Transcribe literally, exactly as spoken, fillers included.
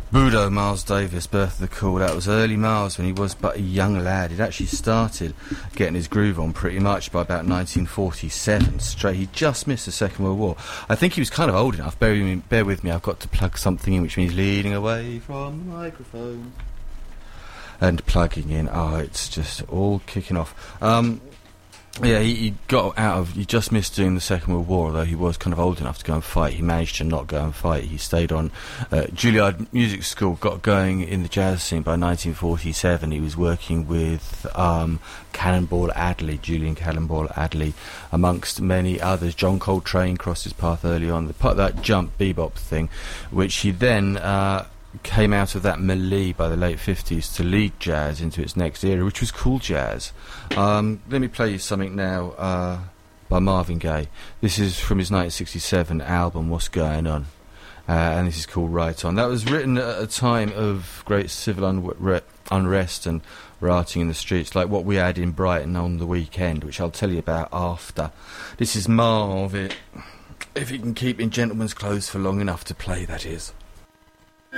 Budo, Miles Davis, Birth of the Cool. That was early Miles when he was but a young lad. He'd actually started getting his groove on pretty much by about nineteen forty-seven. Straight, he just missed the Second World War. I think he was kind of old enough. Bear with me, bear with me. I've got to plug something in, which means leading away from the microphone and plugging in. Oh, it's just all kicking off. Um... Yeah, he, he got out of... He just missed doing the Second World War, although he was kind of old enough to go and fight. He managed to not go and fight. He stayed on. Uh, Juilliard Music School got going in the jazz scene by nineteen forty-seven. He was working with um, Cannonball Adderley, Julian Cannonball Adderley, amongst many others. John Coltrane crossed his path early on. The part that jump bebop thing, which he then... Uh, came out of that melee by the late fifties to lead jazz into its next era, which was cool jazz. Um, let me play you something now uh, by Marvin Gaye. This is from his nineteen sixty-seven album, What's Going On? Uh, and this is called Right On. That was written at a time of great civil unre- unrest and rioting in the streets, like what we had in Brighton on the weekend, which I'll tell you about after. This is Marvin, if he can keep in gentleman's clothes for long enough to play, that is.